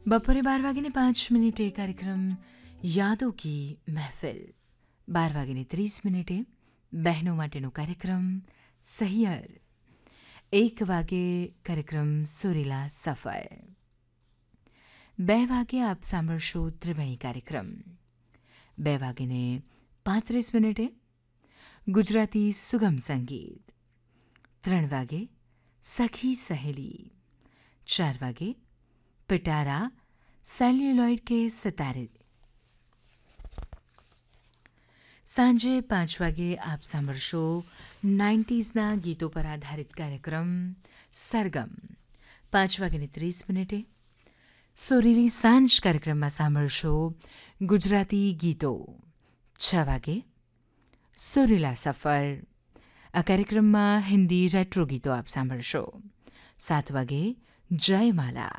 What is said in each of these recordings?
બપોરે 12:05 કાર્યક્રમ યાદો કી મહેફિલ, 12:30 બહેનો માટેનો કાર્યક્રમ સહિયર, 1 વાગે કાર્યક્રમ સુરીલા સફર, 2 વાગે આપ સાંભળશો ત્રિવેણી કાર્યક્રમ, 2:35 ગુજરાતી સુગમ સંગીત, 3 વાગે સખી સહેલી, 4 વાગે पिटारा सेल्युलॉइड के सितारे, सांजे 5 વાગે આપ સાંભળશો 90sના ગીતો પર આધારિત કાર્યક્રમ સરગમ, 5:30 સુરીલી સાંજ કાર્યક્રમમાં સાંભળશો ગુજરાતી ગીતો, 6 વાગે સુરીલા સફર, આ કાર્યક્રમમાં હિન્દી રેટ્રો ગીતો આપ સાંભળશો, 7 વાગે જયમાલા,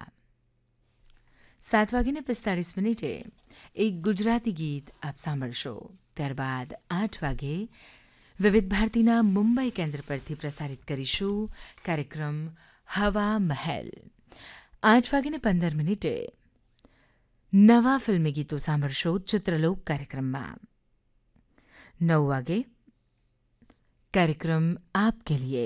7:45 એક ગુજરાતી ગીત આપ સાંભળશો. ત્યારબાદ 8 વાગે વિવિધ ભારતીના મુંબઈ કેન્દ્ર પરથી પ્રસારિત કરીશું કાર્યક્રમ હવા મહેલ. 8:15 નવા ફિલ્મી ગીતો સાંભળશો ચિત્રલોક કાર્યક્રમમાં. 9 વાગે કાર્યક્રમ આપ કે લીએ,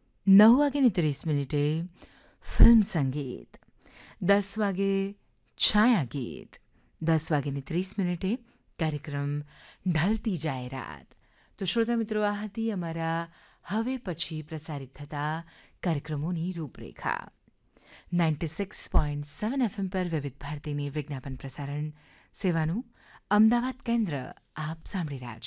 9:30 ફિલ્મ સંગીત, 10 વાગે છાયા ગીત, 10:30 કાર્યક્રમ ઢલતી જાય રાત. તો શ્રોતા મિત્રો, આ હતી અમારા હવે પછી પ્રસારિત થતા કાર્યક્રમોની રૂપરેખા. 96.7 FM પર વિવિધ ભારતીની વિજ્ઞાપન પ્રસારણ સેવાનું અમદાવાદ કેન્દ્ર આપ સાંભળી રહ્યા છો.